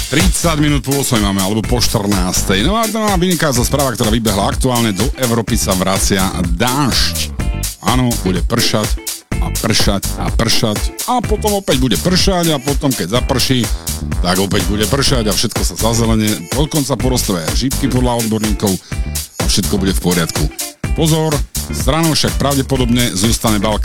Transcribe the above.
30 minút po 8 máme, alebo po 14. No a to má vynikajúca správa, ktorá vybehla aktuálne. Do Európy sa vracia dážď. Áno, bude pršať a pršať a pršať a potom opäť bude pršať a potom keď zaprší, tak opäť bude pršať a všetko sa zazelenie. Dokonca porostové žípky podľa odborníkov a všetko bude v poriadku. Pozor, stranou však pravdepodobne zostane